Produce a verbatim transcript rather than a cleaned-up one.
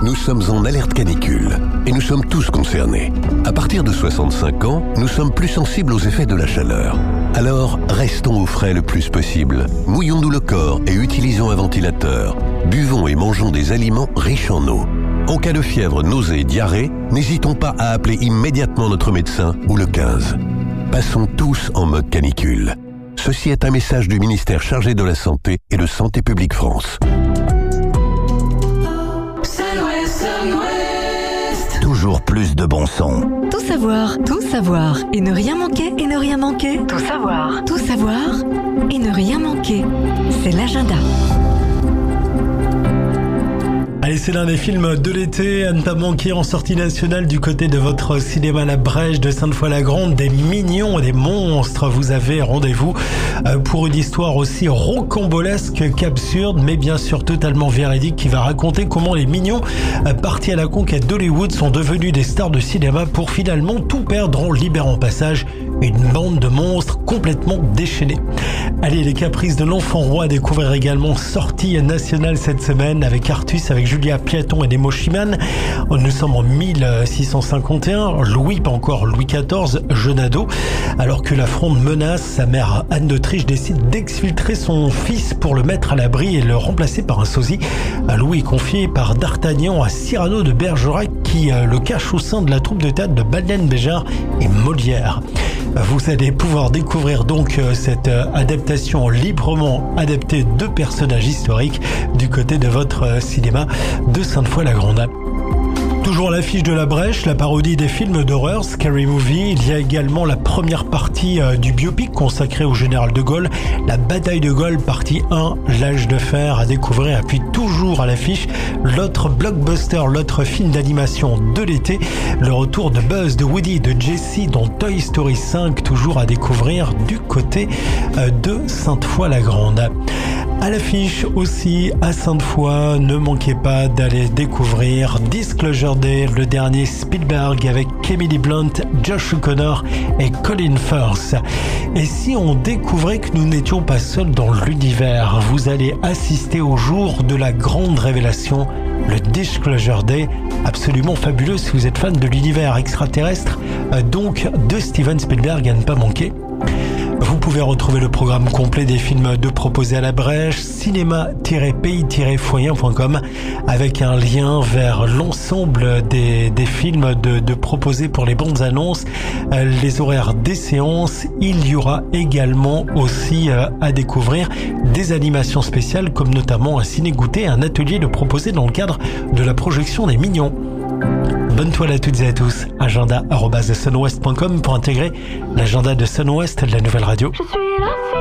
nous sommes en alerte canicule et nous sommes tous concernés. À partir de soixante-cinq ans, nous sommes plus sensibles aux effets de la chaleur. Alors, restons au frais le plus possible. Mouillons-nous le corps et utilisons un ventilateur. Buvons et mangeons des aliments riches en eau. En cas de fièvre, nausée, diarrhée, n'hésitons pas à appeler immédiatement notre médecin ou le quinze. Passons tous en mode canicule. Ceci est un message du ministère chargé de la Santé et de Santé publique France. Toujours plus de bon son. Tout savoir, tout savoir et ne rien manquer, et ne rien manquer. Tout savoir, tout savoir et ne rien manquer. C'est l'agenda. Allez, c'est l'un des films de l'été à ne pas manquer en sortie nationale du côté de votre cinéma La Brèche de Sainte-Foy-la-Grande. Des mignons et des monstres. Vous avez rendez-vous pour une histoire aussi rocambolesque qu'absurde, mais bien sûr totalement véridique, qui va raconter comment les mignons partis à la conquête d'Hollywood sont devenus des stars de cinéma pour finalement tout perdre en libérant passage une bande de monstres complètement déchaînés. Allez, les caprices de l'enfant roi à découvrir également, sortie nationale cette semaine avec Artus, avec Julia Piaton et Nemo Schiman. Nous sommes en mille six cent cinquante et un, Louis, pas encore Louis quatorze, jeune ado. Alors que la Fronde menace, sa mère Anne d'Autriche décide d'exfiltrer son fils pour le mettre à l'abri et le remplacer par un sosie. Louis est confié par D'Artagnan à Cyrano de Bergerac qui le cache au sein de la troupe de théâtre de Baden Béjar et Molière. Vous allez pouvoir découvrir donc cette adaptation librement adaptée de personnages historiques du côté de votre cinéma de Sainte-Foy-la-Grande. Toujours à l'affiche de La Brèche, la parodie des films d'horreur Scary Movie. Il y a également la première partie euh, du biopic consacré au général de Gaulle, La bataille de Gaulle, partie un, L'âge de fer à découvrir. Et puis toujours à l'affiche, l'autre blockbuster, l'autre film d'animation de l'été, le retour de Buzz, de Woody, de Jessie dans Toy Story cinq, toujours à découvrir du côté euh, de Sainte-Foy-la-Grande. À l'affiche aussi à Sainte-Foy, ne manquez pas d'aller découvrir Disclosure Day, le dernier Spielberg avec Emily Blunt, Josh O'Connor et Colin Firth. Et si on découvrait que nous n'étions pas seuls dans l'univers, vous allez assister au jour de la grande révélation, le Disclosure Day, absolument fabuleux si vous êtes fan de l'univers extraterrestre, donc de Steven Spielberg à ne pas manquer. Vous pouvez retrouver le programme complet des films de proposés à la Brèche, cinéma tiret pays tiret foyen point com, avec un lien vers l'ensemble des, des films de, de proposés pour les bandes annonces, euh, les horaires des séances. Il y aura également aussi euh, à découvrir des animations spéciales comme notamment un ciné-goûter, un atelier de proposés dans le cadre de la projection des Mignons. Bonne toile à toutes et à tous. Agenda arobase sunwest point com pour intégrer l'agenda de Sunwest, de la nouvelle radio.